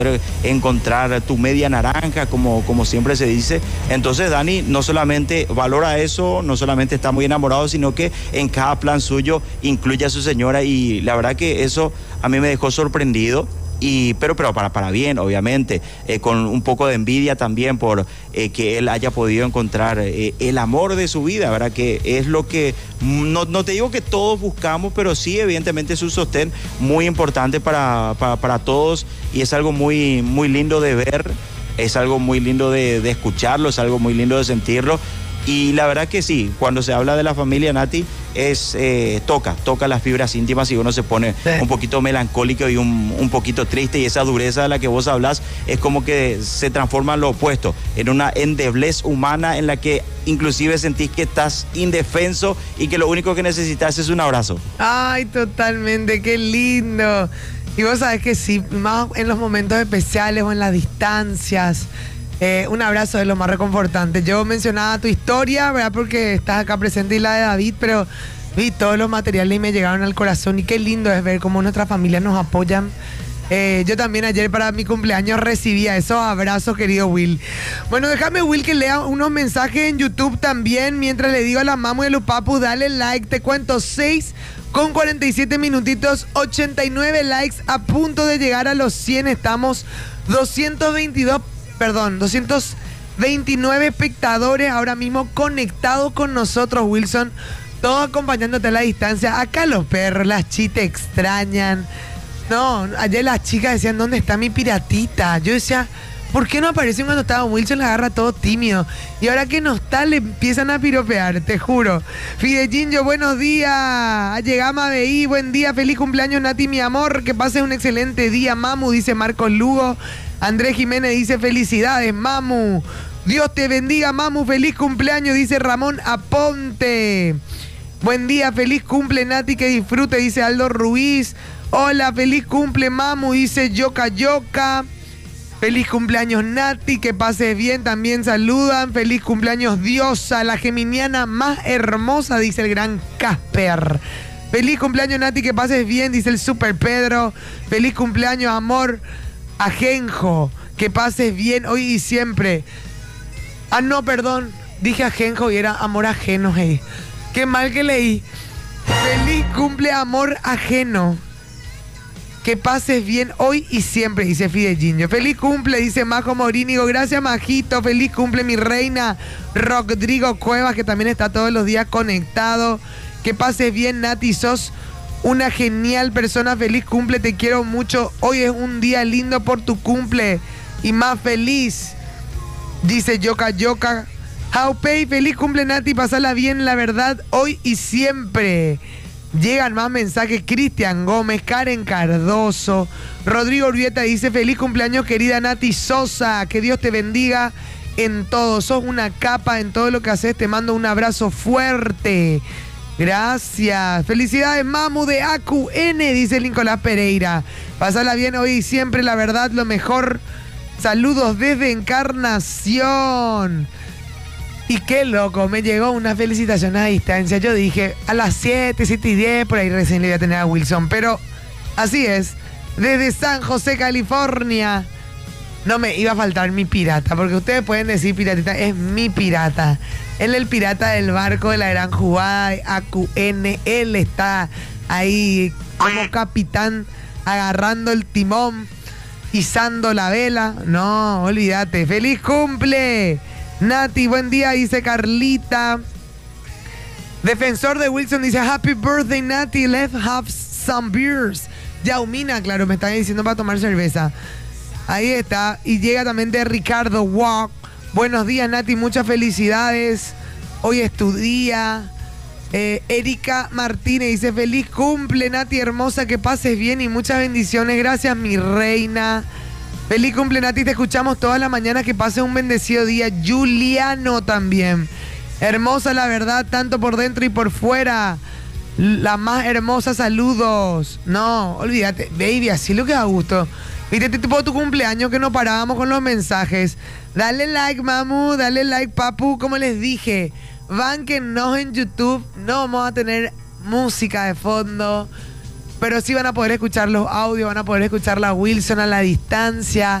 encontrar tu media naranja, como siempre se dice. Entonces Dani no solamente valora eso, no solamente está muy enamorado, sino que en cada plan suyo incluye a su señora, y la verdad que eso a mí me dejó sorprendido. Pero para bien, obviamente, con un poco de envidia también por que él haya podido encontrar el amor de su vida, ¿verdad? Que es lo que, no te digo que todos buscamos, pero sí, evidentemente es un sostén muy importante para todos, y es algo muy, muy lindo de ver, es algo muy lindo de escucharlo, es algo muy lindo de sentirlo. Y la verdad que sí, cuando se habla de la familia, Nati, toca las fibras íntimas, y uno se pone un poquito melancólico y un poquito triste, y esa dureza de la que vos hablas es como que se transforma en lo opuesto, en una endeblez humana en la que inclusive sentís que estás indefenso y que lo único que necesitas es un abrazo. Ay, totalmente, qué lindo. Y vos sabés que sí, más en los momentos especiales o en las distancias, un abrazo es lo más reconfortante. Yo mencionaba tu historia, ¿verdad? Porque estás acá presente, y la de David, pero vi todos los materiales y me llegaron al corazón, y qué lindo es ver cómo nuestras familias nos apoyan. Yo también ayer para mi cumpleaños recibía esos abrazos, querido Will. Bueno, déjame, Will, que lea unos mensajes en YouTube también, mientras le digo a la mamu de los papus, dale like. Te cuento, 6:47 minutitos, 89 likes, a punto de llegar a los 100. Estamos 229 espectadores ahora mismo conectados con nosotros, Wilson, todos acompañándote a la distancia. Acá los perros, las chitas extrañan. No, ayer las chicas decían, ¿dónde está mi piratita? Yo decía, ¿por qué no apareció cuando estaba Wilson? La agarra todo tímido. Y ahora que no está, le empiezan a piropear, te juro. Fideginho, buenos días. Llegamos a BI, buen día, feliz cumpleaños, Nati, mi amor. Que pases un excelente día, mamu, dice Marcos Lugo. Andrés Jiménez dice, felicidades, mamu. Dios te bendiga, mamu, feliz cumpleaños, dice Ramón Aponte. Buen día, feliz cumple, Nati, que disfrute, dice Aldo Ruiz. Hola, feliz cumple, mamu, dice Yoka Yoka. Feliz cumpleaños, Nati, que pases bien, también saludan. Feliz cumpleaños, Diosa, la geminiana más hermosa, dice el gran Casper. Feliz cumpleaños, Nati, que pases bien, dice el Super Pedro. Feliz cumpleaños, amor, Ajenjo, que pases bien hoy y siempre. Ah, no, perdón, dije Ajenjo y era amor ajeno, hey. Qué mal que leí. Feliz cumple, amor ajeno. Que pases bien hoy y siempre, dice Fideginho. Feliz cumple, dice Majo Morínigo. Gracias, Majito. Feliz cumple, mi reina. Rodrigo Cuevas, que también está todos los días conectado. Que pases bien, Nati. Sos una genial persona. Feliz cumple, te quiero mucho. Hoy es un día lindo por tu cumple. Y más feliz, dice Yoka Yoka. Jaupey, feliz cumple, Nati. Pasala bien, la verdad, hoy y siempre. Llegan más mensajes. Cristian Gómez, Karen Cardoso, Rodrigo Urbieta dice, feliz cumpleaños, querida Nati Sosa, que Dios te bendiga en todo, sos una capa en todo lo que haces, te mando un abrazo fuerte. Gracias. Felicidades, mamu de AQN, dice Nicolás Pereira. Pásala bien hoy y siempre, la verdad, lo mejor. Saludos desde Encarnación. Y qué loco, me llegó una felicitación a distancia. Yo dije, a las 7:10, por ahí recién le voy a tener a Wilson. Pero así es, desde San José, California. No me iba a faltar mi pirata, porque ustedes pueden decir piratita, es mi pirata. Él es el pirata del barco de la gran jugada de AQN. Él está ahí como capitán, agarrando el timón, izando la vela. No, olvídate. ¡Feliz cumple! Nati, buen día, dice Carlita. Defensor de Wilson dice, happy birthday, Nati, let's have some beers. Yaumina, claro, me están diciendo para tomar cerveza. Ahí está. Y llega también de Ricardo Walk. Buenos días, Nati, muchas felicidades. Hoy es tu día. Erika Martínez dice, feliz cumple, Nati hermosa, que pases bien y muchas bendiciones. Gracias, mi reina. Feliz cumple, Nati, te escuchamos todas las mañanas, que pases un bendecido día. Juliano también. Hermosa, la verdad, tanto por dentro y por fuera. La más hermosa, saludos. No, olvídate, baby, así lo que da gusto. Viste, tipo tu cumpleaños que no parábamos con los mensajes. Dale like, mamu, dale like, papu. Como les dije, bánquennos en YouTube. No vamos a tener música de fondo. pero sí van a poder escuchar los audios, van a poder escuchar la Wilson a la distancia.